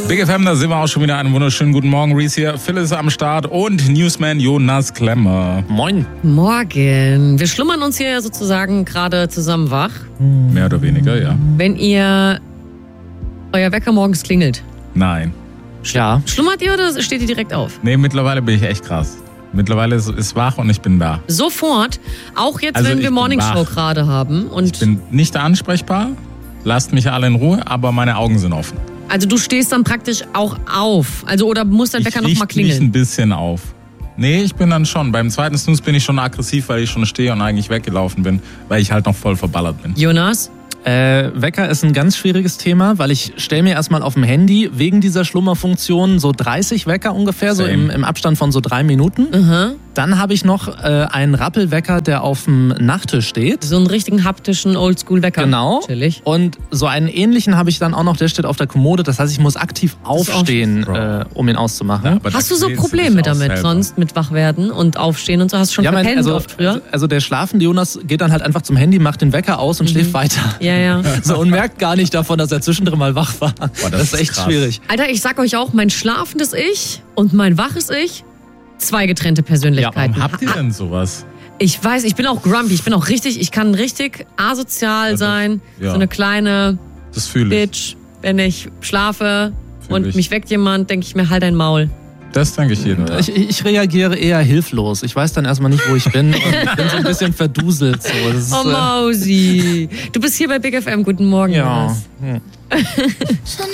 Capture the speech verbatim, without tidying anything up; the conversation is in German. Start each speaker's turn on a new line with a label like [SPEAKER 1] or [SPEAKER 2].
[SPEAKER 1] Big F M, da sind wir auch schon wieder. Einen wunderschönen guten Morgen. Reese hier, Phil ist am Start und Newsman Jonas Klemmer.
[SPEAKER 2] Moin.
[SPEAKER 3] Morgen. Wir schlummern uns hier sozusagen gerade zusammen wach.
[SPEAKER 1] Mehr oder weniger, ja.
[SPEAKER 3] Wenn ihr euer Wecker morgens klingelt,
[SPEAKER 1] Nein.
[SPEAKER 2] Ja.
[SPEAKER 3] schlummert ihr oder steht ihr direkt auf?
[SPEAKER 1] Nee, mittlerweile bin ich echt krass. Mittlerweile ist es wach und ich bin da.
[SPEAKER 3] Sofort, auch jetzt,
[SPEAKER 1] Also
[SPEAKER 3] wenn
[SPEAKER 1] ich
[SPEAKER 3] wir
[SPEAKER 1] bin
[SPEAKER 3] Morning Show
[SPEAKER 1] wach.
[SPEAKER 3] gerade haben. Und
[SPEAKER 1] Ich bin nicht ansprechbar, lasst mich alle in Ruhe, aber meine Augen sind offen.
[SPEAKER 3] also du stehst dann praktisch auch auf. Also oder muss dein Wecker
[SPEAKER 1] ich
[SPEAKER 3] noch
[SPEAKER 1] richte
[SPEAKER 3] mal
[SPEAKER 1] mich
[SPEAKER 3] klingeln?
[SPEAKER 1] ein bisschen auf. Nee, ich bin dann schon. Beim zweiten Snooze bin ich schon aggressiv, weil ich schon stehe und eigentlich weggelaufen bin, weil ich halt noch voll verballert bin.
[SPEAKER 3] Jonas?
[SPEAKER 2] Äh, Wecker ist ein ganz schwieriges Thema, weil ich stelle mir erstmal auf dem Handy wegen dieser Schlummerfunktion so dreißig Wecker ungefähr, so
[SPEAKER 1] Same.
[SPEAKER 2] im, im Abstand von so drei Minuten.
[SPEAKER 3] Aha.
[SPEAKER 2] Dann habe ich noch äh, einen Rappelwecker, der auf dem Nachttisch steht.
[SPEAKER 3] So einen richtigen haptischen Oldschool-Wecker.
[SPEAKER 2] Genau.
[SPEAKER 3] Chillig.
[SPEAKER 2] Und so einen ähnlichen habe ich dann auch noch, der steht auf der Kommode. Das heißt, ich muss aktiv
[SPEAKER 3] ist auch-
[SPEAKER 2] aufstehen,
[SPEAKER 1] Bro.
[SPEAKER 2] äh, um ihn auszumachen.
[SPEAKER 1] Ja, aber da
[SPEAKER 3] Hast du so
[SPEAKER 1] quälst
[SPEAKER 3] Probleme
[SPEAKER 1] dich auch
[SPEAKER 3] damit
[SPEAKER 1] selber.
[SPEAKER 3] sonst, mit Wachwerden und Aufstehen und so? Hast du schon
[SPEAKER 2] Ja, mein,
[SPEAKER 3] verpennt
[SPEAKER 2] also,
[SPEAKER 3] oft früher?
[SPEAKER 2] also der schlafende Jonas geht dann halt einfach zum Handy, macht den Wecker aus und schläft weiter.
[SPEAKER 3] Ja, ja.
[SPEAKER 2] So, und merkt gar nicht davon, dass er zwischendrin mal wach war.
[SPEAKER 1] das
[SPEAKER 2] das ist
[SPEAKER 1] ist
[SPEAKER 2] echt
[SPEAKER 1] krass.
[SPEAKER 2] schwierig.
[SPEAKER 3] Alter, ich sag euch auch, mein schlafendes Ich und mein waches Ich, zwei getrennte Persönlichkeiten.
[SPEAKER 1] Warum habt ihr denn sowas?
[SPEAKER 3] Ich weiß, ich bin auch grumpy, ich bin auch richtig, ich kann richtig asozial
[SPEAKER 1] das-
[SPEAKER 3] sein,
[SPEAKER 1] ja.
[SPEAKER 3] so eine kleine
[SPEAKER 1] Das fühle ich.
[SPEAKER 3] Bitch, wenn ich schlafe
[SPEAKER 1] Fühl
[SPEAKER 3] und
[SPEAKER 1] ich.
[SPEAKER 3] mich weckt jemand, denke ich mir, halt dein Maul.
[SPEAKER 1] Das denke ich jeden Tag.
[SPEAKER 2] Ich, ich reagiere eher hilflos. Ich weiß dann erstmal nicht, wo ich bin und bin so ein bisschen verduselt. So. Das ist,
[SPEAKER 3] Oh
[SPEAKER 2] äh,
[SPEAKER 3] Mausi, du bist hier bei Big F M, guten Morgen.
[SPEAKER 2] ja.
[SPEAKER 3] Jonas.
[SPEAKER 2] Hm.